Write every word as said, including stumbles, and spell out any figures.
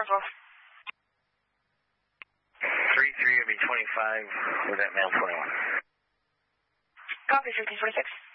Northwest. three three will be twenty-five with that male twenty-one. Copy, fifteen forty-six.